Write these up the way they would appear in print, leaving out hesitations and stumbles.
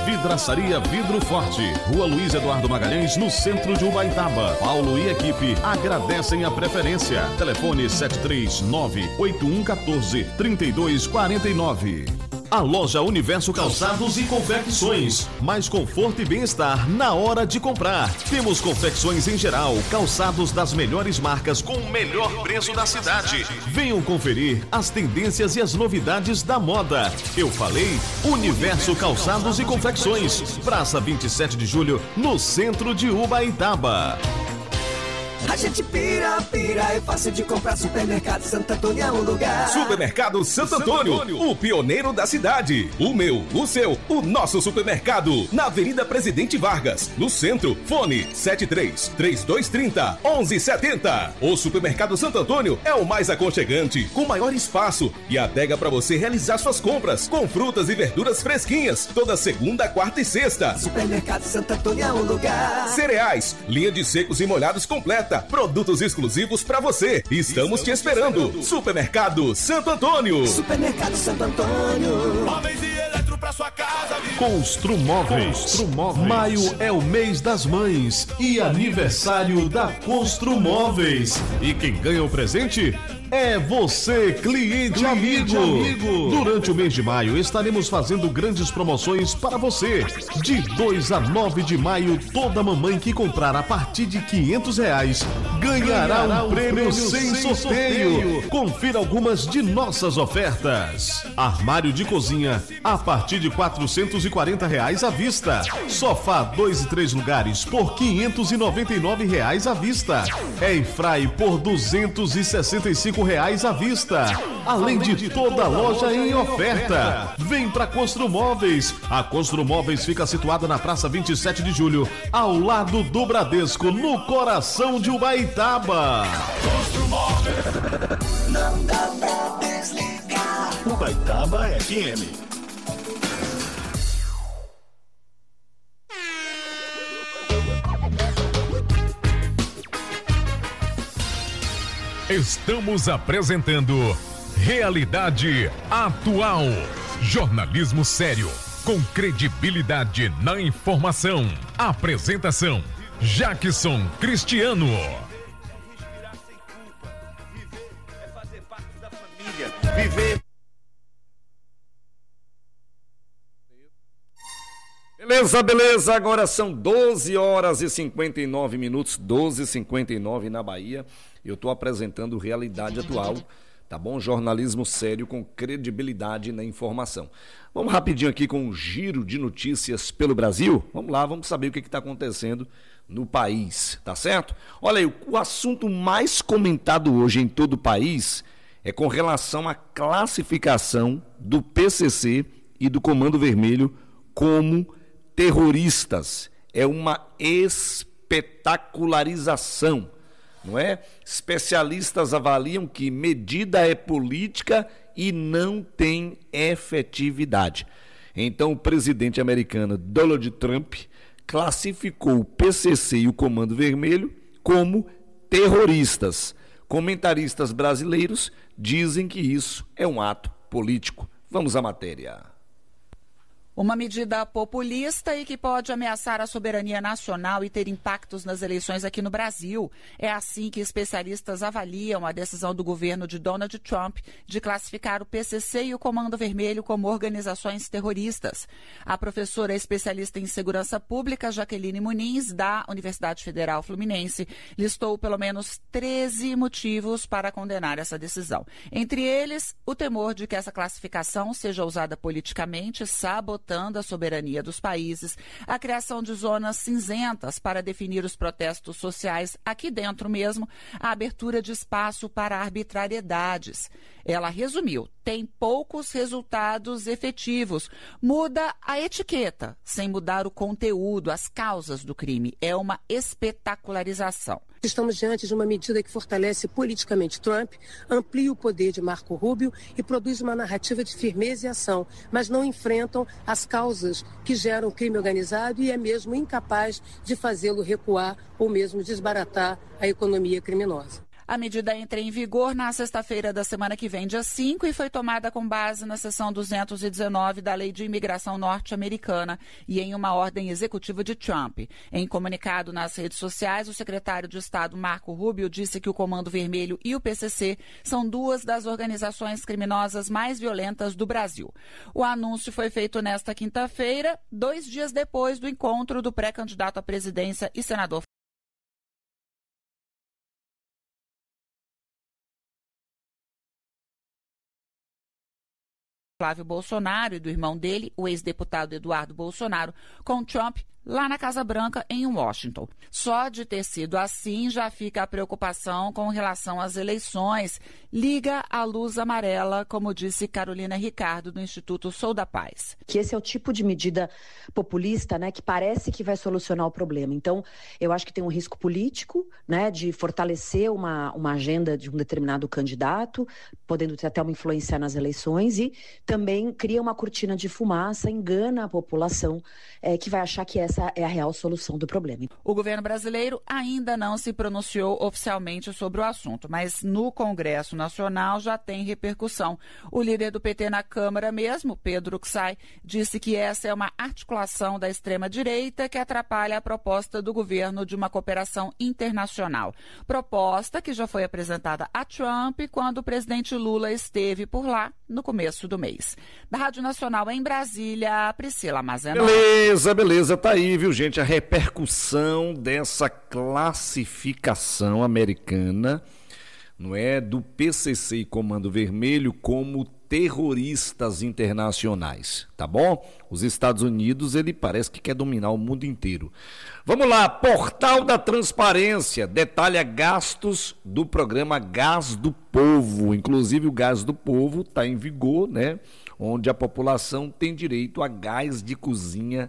Vidraçaria Vidro Forte, Rua Luiz Eduardo Magalhães, no centro de Ubaitaba. Paulo e equipe agradecem a preferência. Telefone 739-8114-3249. A loja Universo Calçados e Confecções. Mais conforto e bem-estar na hora de comprar. Temos confecções em geral, calçados das melhores marcas com o melhor preço da cidade. Venham conferir as tendências e as novidades da moda. Eu falei Universo Calçados e Confecções. Praça 27 de Julho, no centro de Ubaitaba. A gente pira, é fácil de comprar. Supermercado Santo Antônio é um lugar. Supermercado Santo Antônio, o pioneiro da cidade. O meu, o seu, o nosso supermercado. Na Avenida Presidente Vargas, no centro. Fone 73-3230-1170. O Supermercado Santo Antônio é o mais aconchegante, com maior espaço e adega para você realizar suas compras, com frutas e verduras fresquinhas, toda segunda, quarta e sexta. Supermercado Santo Antônio é um lugar. Cereais, linha de secos e molhados completa. Produtos exclusivos para você. Estamos te esperando. Supermercado Santo Antônio. Supermercado Santo Antônio. Móveis e eletro pra sua casa. Construmóveis. Maio é o mês das mães e aniversário da Construmóveis. E quem ganha o presente é você, cliente amigo. Durante o mês de maio estaremos fazendo grandes promoções para você. De 2 a 9 de maio, toda mamãe que comprar a partir de R$500 ganhará um prêmio sem sorteio. Confira algumas de nossas ofertas. Armário de cozinha a partir de R$440 à vista. Sofá 2 e 3 lugares por R$599 à vista. Airfry por R$265 à vista, além de toda a loja em oferta. Vem pra Construmóveis. A Construmóveis fica situada na Praça 27 de Julho, ao lado do Bradesco, no coração de Ubaitaba. Construmóveis. Não dá pra desligar. Ubaitaba FM. Estamos apresentando Realidade Atual. Jornalismo sério, com credibilidade na informação. Apresentação: Jackson Cristiano. Beleza, agora são 12 horas e 59 minutos, 12h59 na Bahia. Eu estou apresentando Realidade Atual, tá bom? Jornalismo sério com credibilidade na informação. Vamos rapidinho aqui com um giro de notícias pelo Brasil? Vamos lá, vamos saber o que está acontecendo no país, tá certo? Olha aí, o assunto mais comentado hoje em todo o país é com relação à classificação do PCC e do Comando Vermelho como terroristas. É uma espetacularização, não é? Especialistas avaliam que medida é política e não tem efetividade. Então, o presidente americano Donald Trump classificou o PCC e o Comando Vermelho como terroristas. Comentaristas brasileiros dizem que isso é um ato político. Vamos à matéria. Uma medida populista e que pode ameaçar a soberania nacional e ter impactos nas eleições aqui no Brasil. É assim que especialistas avaliam a decisão do governo de Donald Trump de classificar o PCC e o Comando Vermelho como organizações terroristas. A professora especialista em segurança pública, Jaqueline Muniz, da Universidade Federal Fluminense, listou pelo menos 13 motivos para condenar essa decisão. Entre eles, o temor de que essa classificação seja usada politicamente, sabotando a soberania dos países, a criação de zonas cinzentas para definir os protestos sociais aqui dentro mesmo, a abertura de espaço para arbitrariedades. Ela resumiu, tem poucos resultados efetivos, muda a etiqueta, sem mudar o conteúdo, as causas do crime. É uma espetacularização. Estamos diante de uma medida que fortalece politicamente Trump, amplia o poder de Marco Rubio e produz uma narrativa de firmeza e ação, mas não enfrentam as causas que geram o crime organizado e é mesmo incapaz de fazê-lo recuar ou mesmo desbaratar a economia criminosa. A medida entra em vigor na sexta-feira da semana que vem, dia 5, e foi tomada com base na seção 219 da Lei de Imigração Norte-Americana e em uma ordem executiva de Trump. Em comunicado nas redes sociais, o secretário de Estado Marco Rubio disse que o Comando Vermelho e o PCC são duas das organizações criminosas mais violentas do Brasil. O anúncio foi feito nesta quinta-feira, 2 dias depois do encontro do pré-candidato à presidência e senador Flávio Bolsonaro e do irmão dele, o ex-deputado Eduardo Bolsonaro, com Trump lá na Casa Branca, em Washington. Só de ter sido assim, já fica a preocupação com relação às eleições. Liga a luz amarela, como disse Carolina Ricardo, do Instituto Sou da Paz. Que esse é o tipo de medida populista, né, que parece que vai solucionar o problema. Então, eu acho que tem um risco político, né, de fortalecer uma agenda de um determinado candidato, podendo ter até uma influência nas eleições, e também cria uma cortina de fumaça, engana a população, que vai achar que essa é a real solução do problema. O governo brasileiro ainda não se pronunciou oficialmente sobre o assunto, mas no Congresso Nacional já tem repercussão. O líder do PT na Câmara mesmo, Pedro Kuczaj, disse que essa é uma articulação da extrema-direita que atrapalha a proposta do governo de uma cooperação internacional. Proposta que já foi apresentada a Trump quando o presidente Lula esteve por lá no começo do mês. Da Rádio Nacional em Brasília, Priscila Mazeno. Beleza, tá aí, viu, gente? A repercussão dessa classificação americana, não é, do PCC e Comando Vermelho como terroristas internacionais, tá bom? Os Estados Unidos, ele parece que quer dominar o mundo inteiro. Vamos lá, Portal da Transparência detalha gastos do programa Gás do Povo. Inclusive o Gás do Povo está em vigor, né? Onde a população tem direito a gás de cozinha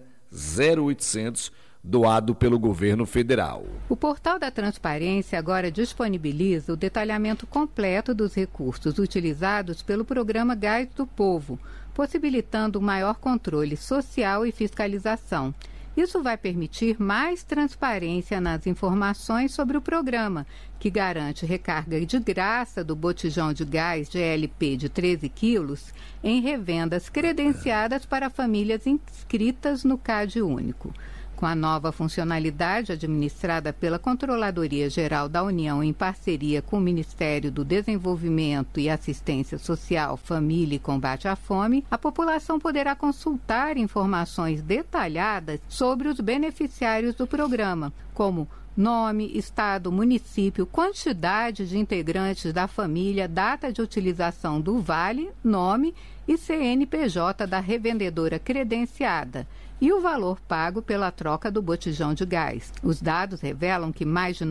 0800 doado pelo governo federal. O Portal da Transparência agora disponibiliza o detalhamento completo dos recursos utilizados pelo programa Gás do Povo, possibilitando maior controle social e fiscalização. Isso vai permitir mais transparência nas informações sobre o programa, que garante recarga de graça do botijão de gás GLP de 13 quilos em revendas credenciadas para famílias inscritas no CAD Único. Com a nova funcionalidade administrada pela Controladoria Geral da União em parceria com o Ministério do Desenvolvimento e Assistência Social, Família e Combate à Fome, a população poderá consultar informações detalhadas sobre os beneficiários do programa, como nome, estado, município, quantidade de integrantes da família, data de utilização do vale, nome e CNPJ da revendedora credenciada e o valor pago pela troca do botijão de gás. Os dados revelam que mais de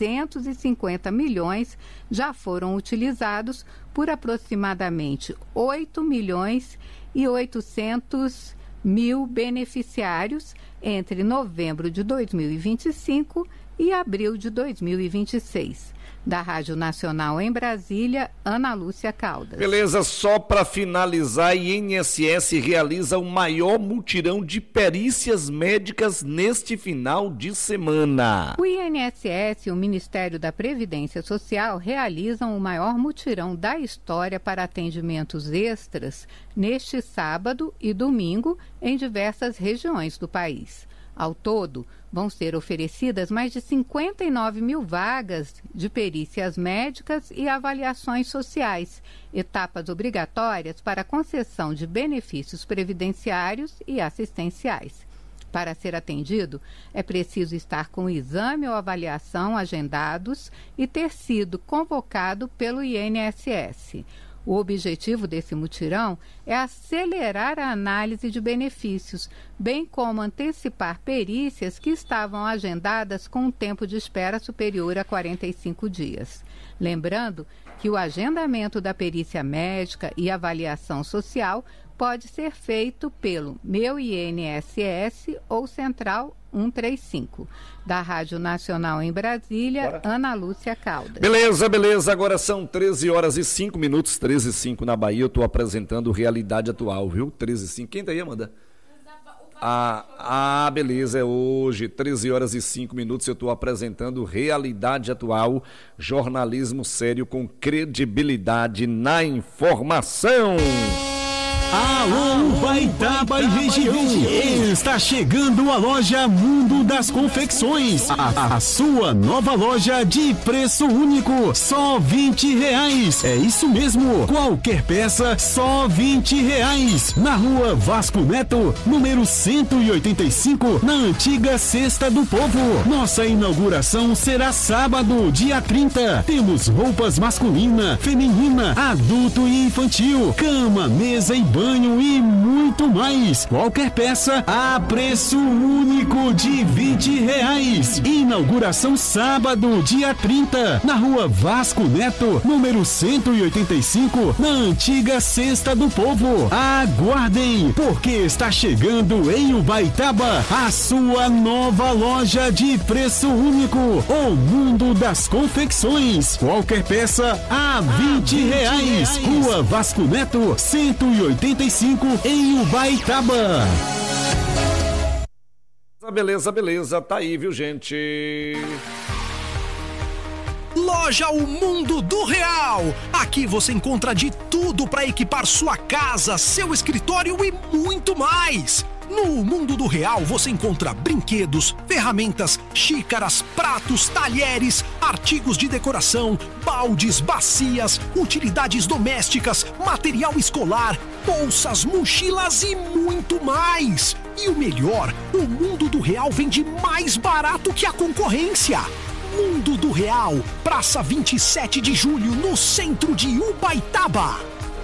950 milhões já foram utilizados por aproximadamente 8 milhões e 800 mil beneficiários entre novembro de 2025 e abril de 2026. Da Rádio Nacional em Brasília, Ana Lúcia Caldas. Beleza, só para finalizar, a INSS realiza o maior mutirão de perícias médicas neste final de semana. O INSS e o Ministério da Previdência Social realizam o maior mutirão da história para atendimentos extras neste sábado e domingo em diversas regiões do país. Ao todo, vão ser oferecidas mais de 59 mil vagas de perícias médicas e avaliações sociais, etapas obrigatórias para a concessão de benefícios previdenciários e assistenciais. Para ser atendido, é preciso estar com o exame ou avaliação agendados e ter sido convocado pelo INSS. O objetivo desse mutirão é acelerar a análise de benefícios, bem como antecipar perícias que estavam agendadas com um tempo de espera superior a 45 dias. Lembrando que o agendamento da perícia médica e avaliação social pode ser feito pelo Meu INSS ou Central 135. Da Rádio Nacional em Brasília, Bora. Ana Lúcia Caldas. Beleza. Agora são 13 horas e 5 minutos, 13h05 na Bahia. Eu estou apresentando Realidade Atual, viu? 13h05. Quem tá aí, Amanda? Beleza, é hoje, 13 horas e 5 minutos, eu estou apresentando Realidade Atual, jornalismo sério com credibilidade na informação. Alô, Ubaitaba e região, está chegando a loja Mundo das Confecções, a sua nova loja de preço único, só R$20. É isso mesmo, qualquer peça, só R$20. Na rua Vasco Neto, número 185, na antiga Cesta do Povo. Nossa inauguração será sábado, dia 30. Temos roupas masculina, feminina, adulto e infantil, cama, mesa e banho e muito mais. Qualquer peça a preço único de R$20. Inauguração sábado, dia 30, na rua Vasco Neto, número 185, na antiga Cesta do Povo. Aguardem, porque está chegando em Ubaitaba a sua nova loja de preço único, o Mundo das Confecções. Qualquer peça a R$20. Rua Vasco Neto, 185, em Ubaitaba. Beleza, tá aí, viu, gente? Loja O Mundo do Real. Aqui você encontra de tudo para equipar sua casa, seu escritório e muito mais. No Mundo do Real você encontra brinquedos, ferramentas, xícaras, pratos, talheres, artigos de decoração, baldes, bacias, utilidades domésticas, material escolar, bolsas, mochilas e muito mais. E o melhor, o Mundo do Real vende mais barato que a concorrência. Mundo do Real, Praça 27 de Julho, no centro de Ubaitaba.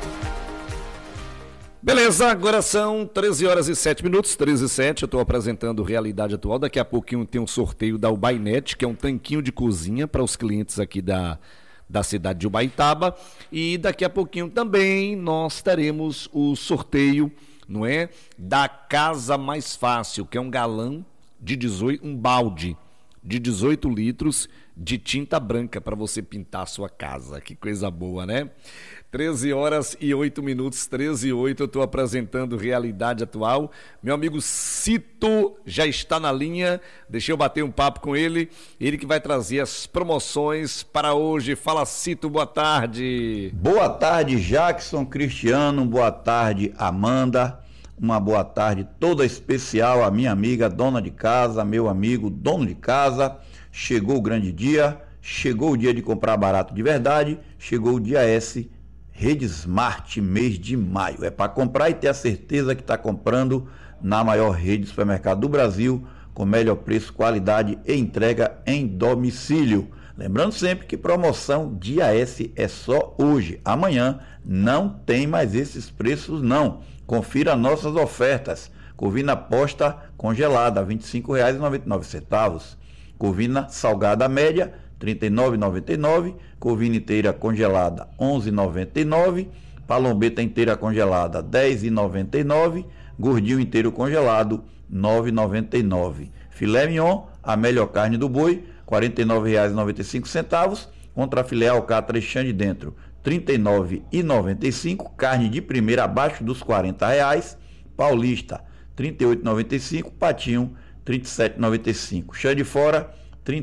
Beleza, agora são 13 horas e 7 minutos, 13 e 7, eu estou apresentando Realidade Atual. Daqui a pouquinho tem um sorteio da Ubainet, que é um tanquinho de cozinha para os clientes aqui da cidade de Ubaitaba. E daqui a pouquinho também nós teremos o sorteio, não é? Da Casa Mais Fácil, que é um galão de 18, um balde de 18 litros de tinta branca para você pintar a sua casa. Que coisa boa, né? 13 horas e 8 minutos, 13 e 8, eu estou apresentando Realidade Atual. Meu amigo Cito já está na linha, deixa eu bater um papo com ele que vai trazer as promoções para hoje. Fala, Cito, boa tarde. Boa tarde, Jackson Cristiano, boa tarde, Amanda, uma boa tarde toda especial à minha amiga dona de casa, meu amigo dono de casa. Chegou o grande dia, chegou o dia de comprar barato de verdade, chegou o dia S, Rede Smart, mês de maio. É para comprar e ter a certeza que está comprando na maior rede de supermercado do Brasil, com melhor preço, qualidade e entrega em domicílio. Lembrando sempre que promoção dia S é só hoje. Amanhã não tem mais esses preços não. Confira nossas ofertas. Corvina posta congelada, R$ 25,99. Corvina salgada média, R$ 39,99, corvina inteira congelada R$ 11,99, palombeta inteira congelada R$ 10,99, gordinho inteiro congelado R$ 9,99. Filé mignon, a melhor carne do boi, R$ 49,95, contra filé alcatra de dentro R$ 39,95, carne de primeira abaixo dos R$ 40, paulista R$ 38,95, patinho R$ 37,95, chã de fora R$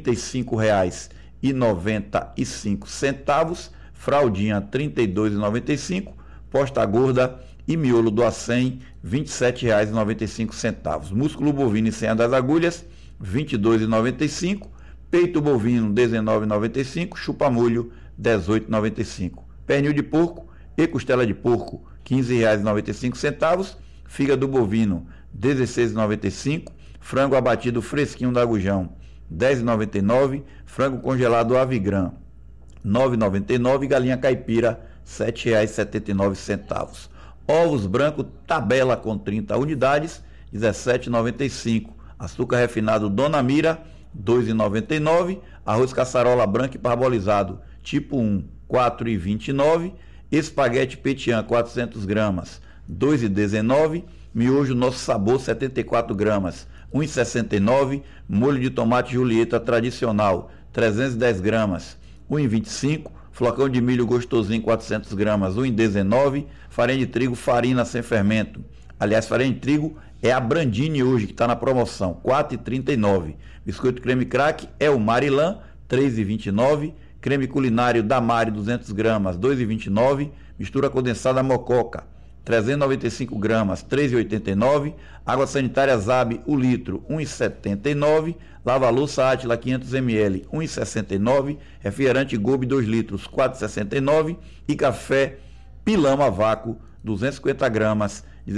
35,95, fraldinha R$ 32,95, posta gorda e miolo do acém R$ 27,95, músculo bovino e senha das agulhas R$ 22,95, peito bovino R$ 19,95, chupa-molho R$ 18,95, pernil de porco e costela de porco R$ 15,95, fígado bovino R$ 16,95, frango abatido fresquinho da Agujão R$ 10,99, frango congelado Avigran R$ 9,99, galinha caipira R$ 7,79. Ovos brancos tabela com 30 unidades R$ 17,95. Açúcar refinado Dona Mira R$ 2,99. Arroz caçarola branco e parbolizado tipo 1 R$ 4,29. Espaguete Petian 400 gramas R$ 2,19. Miojo Nosso Sabor 74 gramas R$ 1,69, molho de tomate Julieta tradicional 310 gramas R$ 1,25, flocão de milho gostosinho 400 gramas R$ 1,19, farinha de trigo Farina sem fermento, aliás farinha de trigo é a Brandini hoje, que está na promoção, R$ 4,39. Biscoito creme crack é o Marilã, R$ 3,29. Creme culinário Damari, 200 gramas, R$ 2,29. Mistura condensada Mococa, 395 gramas, R$ 3,89. Água sanitária Zab, o litro, R$ 1,79. Lava-louça Átila, 500 ml, R$ 1,69. Refrigerante Gobi, 2 litros, R$ 4,69. E café Pilão a vácuo, 250 gramas, R$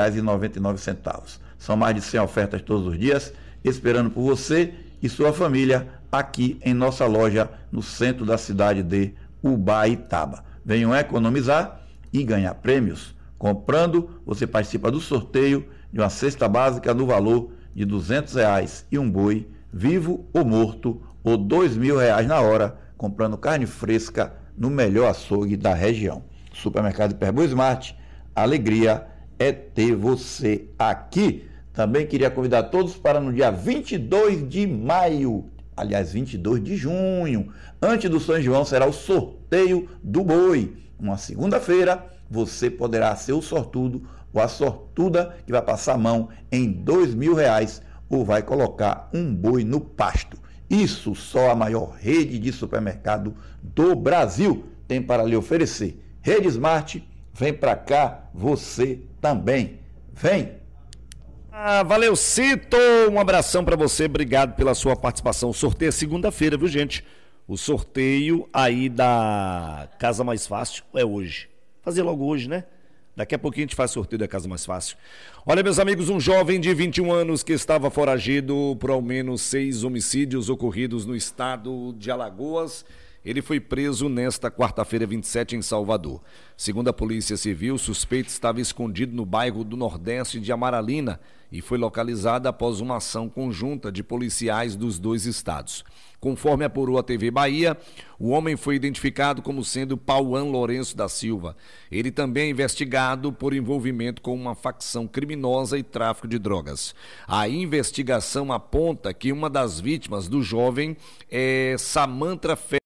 16,99. São mais de 100 ofertas todos os dias, esperando por você e sua família aqui em nossa loja no centro da cidade de Ubaitaba. Venham economizar e ganhar prêmios. Comprando, você participa do sorteio de uma cesta básica no valor de R$ 200 e um boi, vivo ou morto, ou R$ 2.000 na hora, comprando carne fresca no melhor açougue da região. Supermercado Hiperboa Smart, alegria é ter você aqui. Também queria convidar todos para no dia 22 de maio, aliás, 22 de junho, antes do São João, será o sorteio do boi. Uma segunda-feira, você poderá ser o sortudo ou a sortuda que vai passar a mão em R$ 2.000 ou vai colocar um boi no pasto. Isso só a maior rede de supermercado do Brasil tem para lhe oferecer. Rede Smart, vem para cá, você também. Vem! Valeu, Cito! Um abração para você, obrigado pela sua participação. O sorteio é segunda-feira, viu, gente? O sorteio aí da Casa Mais Fácil é hoje. Fazer logo hoje, né? Daqui a pouquinho a gente faz sorteio da Casa Mais Fácil. Olha, meus amigos, um jovem de 21 anos que estava foragido por ao menos 6 homicídios ocorridos no estado de Alagoas. Ele foi preso nesta quarta-feira, 27, em Salvador. Segundo a Polícia Civil, o suspeito estava escondido no bairro do Nordeste de Amaralina e foi localizado após uma ação conjunta de policiais dos 2 estados. Conforme apurou a TV Bahia, o homem foi identificado como sendo Pauan Lourenço da Silva. Ele também é investigado por envolvimento com uma facção criminosa e tráfico de drogas. A investigação aponta que uma das vítimas do jovem é Samantha